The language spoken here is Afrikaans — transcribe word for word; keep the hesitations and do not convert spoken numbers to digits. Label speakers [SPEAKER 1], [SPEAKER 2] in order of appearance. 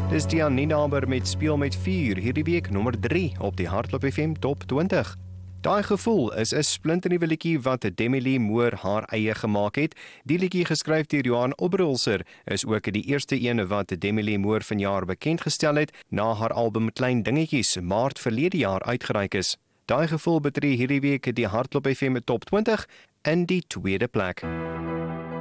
[SPEAKER 1] Dis Dian Nienaber met Speel met vier, hierdie week nommer drie op die Hardloop F M Top twintig. Daai gevoel is 'n splinternuwe liedjie wat Demi Lee Moore haar eie gemaak het. Die liedjie geskryf deur Johan Oberholzer is ook die eerste een wat Demi Lee Moore vanjaar bekend gestel het na haar album Klein Dingetjies Maart verlede jaar uitgereik is. Daai gevoel betree hierdie week die Hardloop F M Top twintig in die tweede plek.